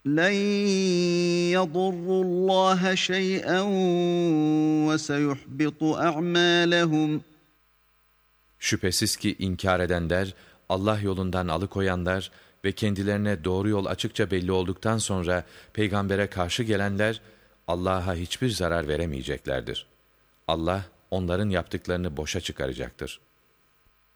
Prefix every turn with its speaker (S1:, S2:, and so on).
S1: لَنْ يَضُرُّوا اللّٰهَ شَيْئًا وَسَيُحْبِطُ أَعْمَالَهُمْ.
S2: Şüphesiz ki inkar edenler, Allah yolundan alıkoyanlar ve kendilerine doğru yol açıkça belli olduktan sonra peygambere karşı gelenler, Allah'a hiçbir zarar veremeyeceklerdir. Allah onların yaptıklarını boşa çıkaracaktır.